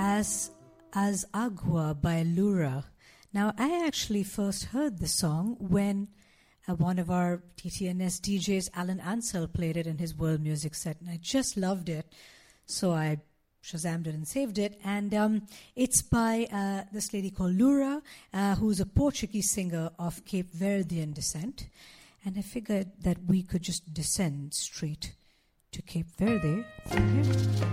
As Agua by Lura. Now, I actually first heard the song when one of our TTNS DJs, Alan Ansel, played it in his world music set, and I just loved it. So I Shazammed it and saved it. And it's by this lady called Lura, who's a Portuguese singer of Cape Verdean descent. And I figured that we could just descend straight to Cape Verde from here.